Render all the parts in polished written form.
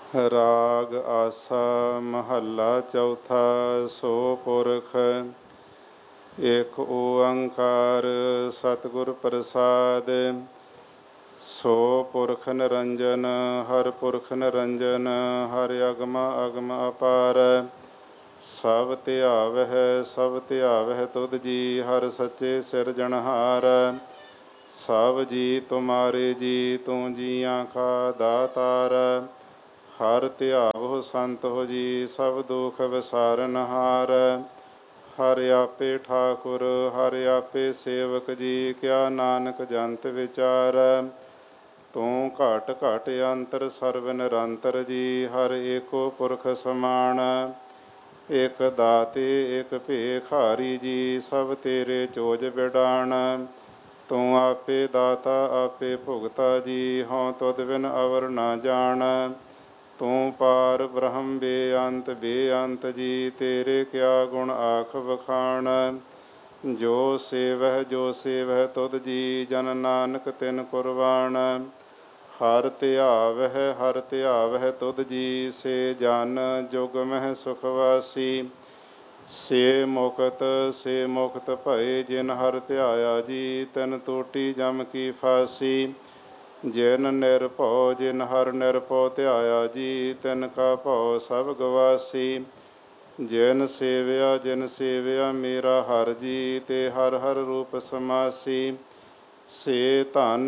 ਰਾਗ ਆਸਾ ਮਹੱਲਾ ਚੌਥਾ। ਸੋ ਪੁਰਖ ਇਕ ਓੰਕਾਰ ਸਤਿਗੁਰ ਪ੍ਰਸਾਦ। ਸੋ ਪੁਰਖ ਨਿਰੰਜਨ ਹਰ ਪੁਰਖ ਨਿਰੰਜਨ ਹਰ ਅਗਮ ਅਗਮ ਅਪਾਰ। ਸਭ ਧਿਆਵਹਿ ਤੁਧ ਜੀ ਹਰ ਸੱਚੇ ਸਿਰਜਣਹਾਰ। ਸਭ ਜੀ ਤੁਮਾਰੇ ਜੀ ਤੂੰ ਜੀਆਂ ਕਾ ਦਾਤਾਰ। ਹਰ ਧਿਆਵਹੁ ਸੰਤ ਹੋ ਜੀ ਸਭ ਦੁਖ ਵਿਸਾਰਨਹਾਰ। ਹਰ ਆਪੇ ਠਾਕੁਰ ਹਰ ਆਪੇ ਸੇਵਕ ਜੀ ਕਿਆ ਨਾਨਕ ਜੰਤ ਵਿਚਾਰ। ਤੂੰ ਘਟ ਘਟ ਅੰਤਰ ਸਰਬ ਨਿਰੰਤਰ ਜੀ ਹਰ ਏਕੋ ਪੁਰਖ ਸਮਾਨ। ਇਕ ਦਾਤੇ ਇਕ ਭੇਖਾਰੀ ਜੀ ਸਭ ਤੇਰੇ ਚੋਜ ਬਿਡਾਣ। ਤੂੰ ਆਪੇ ਦਾਤਾ ਆਪੇ ਭੁਗਤਾ ਜੀ ਹਉ ਤੁਧ ਬਿਨ ਅਵਰ ਨਾ ਜਾਣ। ਤੂੰ ਪਾਰ ਬ੍ਰਹਮ ਬੇਅੰਤ ਜੀ ਤੇਰੇ ਕਿਆ ਗੁਣ ਆਖ ਵਖਾਣ। ਜੋ ਸੇਵਹਿ ਤੁਧ ਜੀ ਜਨ ਨਾਨਕ ਤਿਨ ਕੁਰਬਾਨ। ਹਰ ਧਿਆਵਹਿ ਤੁਧ ਜੀ ਸੇ ਜਨ ਜੁਗ ਮਹਿ ਸੁਖ ਵਾਸੀ। ਸੇ ਮੁਕਤ ਭਏ ਜਿਨ ਹਰ ਧਿਆਇਆ ਜੀ ਤਿਨ ਟੂਟੀ ਜਮ ਕੀ ਫਾਸੀ। ਜਿਨ ਹਰ ਨਿਰਭਉ ਧਿਆਇਆ ਜੀ ਤਿਨ ਕਾ ਭਉ ਸਭ ਗਵਾਸੀ। ਜਿਨ ਸੇਵਿਆ ਮੇਰਾ ਹਰ ਜੀ ਤੇ ਹਰ ਹਰ ਰੂਪ ਸਮਾਸੀ। ਸੇ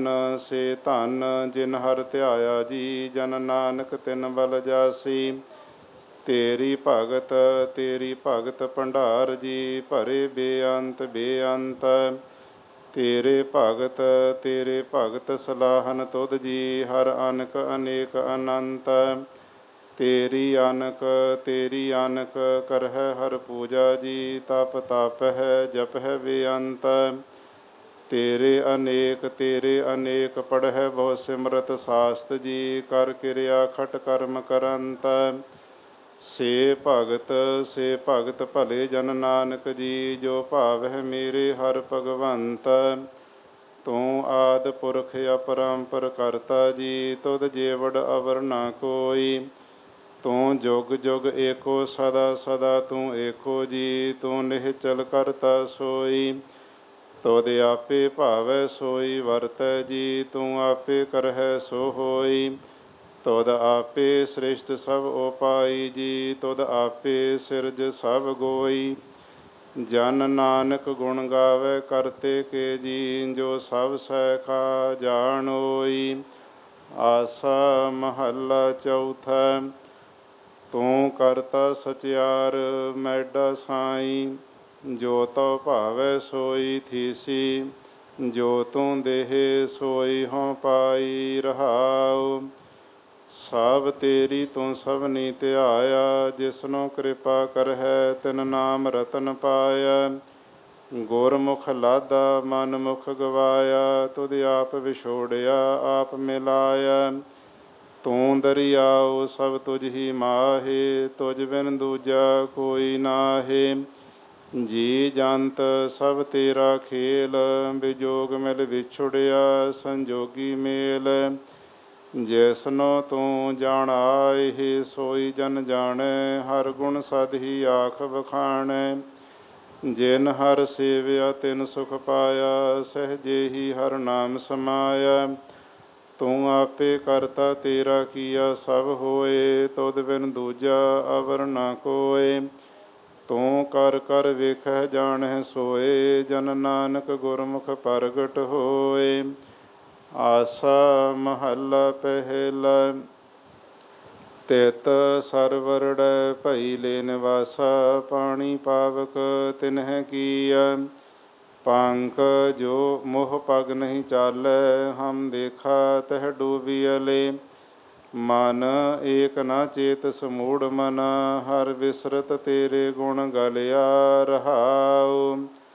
ਧਨ ਜਿਨ ਹਰ ਧਿਆਇਆ ਜੀ ਜਨ ਨਾਨਕ ਤਿਨ ਬਲ ਜਾਸੀ। ਤੇਰੀ ਭਗਤ ਭੰਡਾਰ ਜੀ ਭਰੇ ਬੇਅੰਤ। ਤੇਰੇ ਭਗਤ ਸਲਾਹਨ ਤੁਧ ਜੀ ਹਰ ਅਨਕ ਅਨੇਕ ਅਨੰਤ। ਤੇਰੀ ਅਨਕ ਕਰਹਿ ਹਰ ਪੂਜਾ ਜੀ ਤਪ ਤਾਪਹਿ ਜਪਹਿ ਬੇਅੰਤ। ਤੇਰੇ ਅਨੇਕ ਪੜ੍ਹੈ ਬਹੁ ਸਿਮਰਤ ਸਾਸਤ ਜੀ ਕਰ ਕਿਰਿਆ ਖਟ ਕਰਮ ਕਰੰਤ। ਸੇ ਭਗਤ ਭਲੇ ਜਨ ਨਾਨਕ ਜੀ ਜੋ ਭਾਵਹਿ ਮੇਰੇ ਹਰ ਭਗਵੰਤ। ਤੂੰ ਆਦਿ ਪੁਰਖ ਅਪਰੰਪਰ ਕਰਤਾ ਜੀ ਤੁਧ ਜੇਵੜ ਅਵਰ ਨਾ ਕੋਈ। ਤੂੰ ਜੁਗ ਜੁਗ ਏਕੋ ਸਦਾ ਤੂੰ ਏਕੋ ਜੀ ਤੂੰ ਨਿਹਚਲ ਕਰਤਾ ਸੋਈ। ਤੁਧ ਆਪੇ ਭਾਵੈ ਸੋਈ ਵਰਤੈ ਜੀ ਤੂੰ ਆਪੇ ਕਰਹਿ ਸੋ ਹੋਈ। ਤੁਧ ਆਪੇ ਸ੍ਰਿਸ਼ਟ ਸਭ ਉਪਾਈ ਜੀ ਤੁਧ ਆਪੇ ਸਿਰਜ ਸਭ ਗੋਈ। ਜਨ ਨਾਨਕ ਗੁਣ ਗਾਵੈ ਕਰਤੇ ਕੇ ਜੀ ਜੋ ਸਭ ਸੈਖਾ ਜਾਣੋਈ। ਆਸਾ ਮਹੱਲਾ ਚੌਥਾ। ਤੂੰ ਕਰਤਾ ਸਚਿਆਰ ਮੈਡਾ ਸਾਈ ਜੋ ਤਉ ਭਾਵੈ ਸੋਈ ਥੀਸੀ। ਜੋ ਤੂੰ ਦੇਹਿ ਸੋਈ ਹਉ ਪਾਈ ਰਹਾਉ। ਸਭ ਤੇਰੀ ਤੂੰ ਸਭਨੀ ਧਿਆਇਆ ਜਿਸਨੂੰ ਕਿਰਪਾ ਕਰਹਿ ਤਿਨ ਨਾਮ ਰਤਨ ਪਾਇਆ। ਗੁਰਮੁਖ ਲਾਦਾ ਮਨ ਮੁਖ ਗਵਾਇਆ ਤੁਧ ਆਪ ਵਿਛੋੜਿਆ ਆਪ ਮਿਲਾਇਆ। ਤੂੰ ਦਰਿਆਉ ਸਭ ਤੁਝ ਹੀ ਮਾਹੇ ਤੁਝ ਬਿਨ ਦੂਜਾ ਕੋਈ ਨਾਹੇ। ਜੀ ਜੰਤ ਸਭ ਤੇਰਾ ਖੇਲ ਵਿਜੋਗ ਮਿਲ ਵਿਛੁੜਿਆ ਸੰਜੋਗੀ ਮੇਲ। ਜਿਸਨੋ ਤੂੰ ਜਾਣਾਇ ਸੋਈ ਜਨ ਜਾਣੈ ਹਰ ਗੁਣ ਸਦ ਹੀ ਆਖ ਵਖਾਣੈ। ਜਿਨ ਹਰ ਸੇਵਿਆ ਤਿਨ ਸੁਖ ਪਾਇਆ ਸਹਿਜੇ ਹੀ ਹਰ ਨਾਮ ਸਮਾਇਆ। ਤੂੰ ਆਪੇ ਕਰਤਾ ਤੇਰਾ ਕੀਆ ਸਭ ਹੋਏ ਤੁਧ ਬਿਨ ਦੂਜਾ ਅਵਰ ਨਾ ਕੋਇ। ਤੂੰ ਕਰ ਵੇਖਹਿ ਜਾਣਹਿ ਸੋਏ ਜਨ ਨਾਨਕ ਗੁਰਮੁਖ ਪ੍ਰਗਟ ਹੋਏ। ਆਸਾ ਮਹੱਲਾ ਪਹਿਲਾ। ਤਿਤ ਸਰਵਰੜੈ ਭਈ ਲੈ ਨਿਵਾਸਾ ਪਾਣੀ ਪਾਵਕ ਤਿਨਹਿ ਕੀਆ। ਪੰਕ ਜੋ ਮੋਹ ਪਗ ਨਹੀਂ ਚਾਲੈ ਹਮ ਦੇਖਾ ਤਹਿ ਡੂਬੀਅਲੇ। ਮਨ ਏਕ ਨਾ ਚੇਤਸ ਮੂੜ ਮਨਾ ਹਰ ਬਿਸਰਤ ਤੇਰੇ ਗੁਣ ਗਲਿਆ ਰਹਾਉ।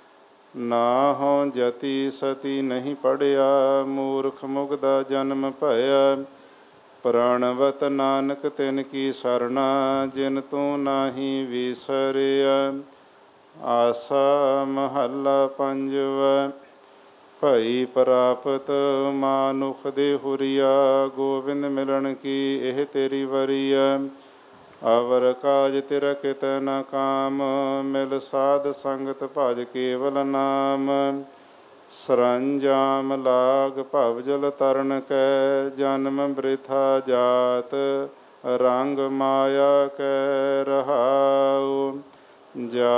ਨਾ ਹਉ ਜਤੀ ਸਤੀ ਨਹੀਂ ਪੜਿਆ ਮੂਰਖ ਮੁਗਦਾ ਜਨਮ ਭਇਆ। ਪ੍ਰਣਵਤ ਨਾਨਕ ਤਿਨ ਕੀ ਸਰਣਾ ਜਿਨ ਤੂੰ ਨਾਹੀ ਵੀਸਰਿਆ। ਆਸਾ ਮਹੱਲਾ ਪੰਜਵਾ। ਭਈ ਪ੍ਰਾਪਤ ਮਾਨੁਖ ਦੇ ਹੁਰੀਆ। ਗੋਬਿੰਦ ਮਿਲਣ ਕੀ ਇਹ ਤੇਰੀ ਵਰੀਆ। ਅਵਰ ਕਾਜ ਤੇਰਾ ਕਿਤੈ ਨ ਕਾਮ। ਮਿਲ ਸਾਧ ਸੰਗਤ ਭਜ ਕੇਵਲ ਨਾਮ। ਸਰੰਜਾਮ ਲਾਗ ਭਵ ਜਲ ਤਰਨ ਕੈ। ਜਨਮ ਬ੍ਰਿਥਾ ਜਾਤ ਰੰਗ ਮਾਇਆ ਕੈ ਰਹਾਉ। ਜਾ